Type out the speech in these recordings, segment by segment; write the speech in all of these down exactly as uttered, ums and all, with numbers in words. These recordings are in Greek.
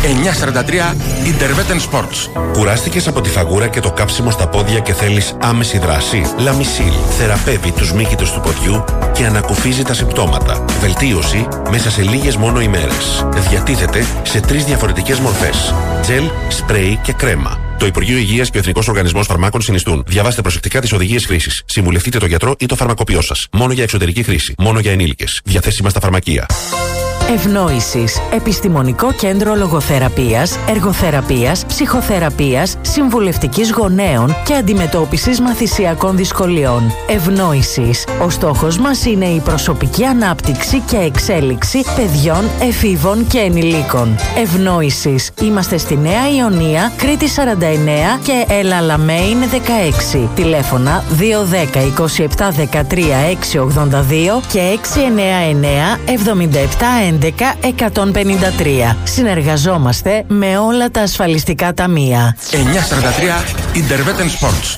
εννιακόσια σαράντα τρία Intervetten Sports. Κουράστηκες από τη φαγούρα και το κάψιμο στα πόδια και θέλεις άμεση δράση? Λαμισίλ θεραπεύει τους μύκητους του ποδιού και ανακουφίζει τα συμπτώματα. Βελτίωση μέσα σε λίγες μόνο ημέρες. Διατίθεται σε τρεις διαφορετικές μορφές: τζελ, σπρέι και κρέμα. Το Υπουργείο Υγείας και ο Εθνικός Οργανισμός Φαρμάκων συνιστούν. Διαβάστε προσεκτικά τις οδηγίες χρήσης. Συμβουλευτείτε τον γιατρό ή το φαρμακοποιό σας. Μόνο για εξωτερική χρήση. Μόνο για ενήλικες. Διαθέσιμα στα φαρμακεία. Ευνόησης. Επιστημονικό κέντρο λογοθεραπείας, εργοθεραπείας, ψυχοθεραπείας, συμβουλευτικής γονέων και αντιμετώπισης μαθησιακών δυσκολιών. Ευνόησης. Ο στόχος μας είναι η προσωπική ανάπτυξη και εξέλιξη παιδιών, εφήβων και ενηλίκων. Ευνόησης. Είμαστε στη Νέα Ιωνία, Κρήτη σαράντα εννέα και Ελαλαμέιν δεκαέξι. Τηλέφωνα δύο ένα μηδέν είκοσι επτά δεκατρία εξακόσια ογδόντα δύο και έξι εννιά εννιά εβδομήντα επτά έντεκα εκατόν πενήντα τρία. Συνεργαζόμαστε με όλα τα ασφαλιστικά ταμεία. εννιακόσια σαράντα τρία Intervetten Sports.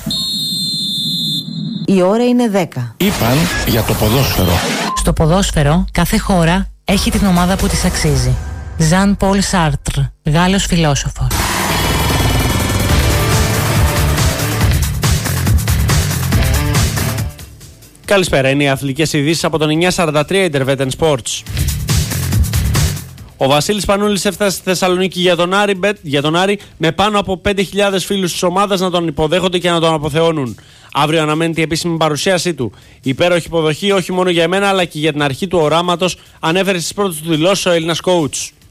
Η ώρα είναι δέκα. Είπαν για το ποδόσφαιρο. Στο ποδόσφαιρο, κάθε χώρα έχει την ομάδα που της αξίζει. Ζαν Πολ Σάρτρ, Γάλλος φιλόσοφος. Καλησπέρα, είναι οι αθλητικές ειδήσεις από τον εννιακόσια σαράντα τρία Intervetten Sports. Ο Βασίλης Πανούλης έφτασε στη Θεσσαλονίκη για τον Άρη, για τον Άρη με πάνω από πέντε χιλιάδες φίλους της ομάδας να τον υποδέχονται και να τον αποθεώνουν. Αύριο αναμένεται η επίσημη παρουσίασή του. Υπέροχη υποδοχή όχι μόνο για εμένα αλλά και για την αρχή του οράματος, ανέφερε στις πρώτες του δηλώσεις ο Έλληνας coach.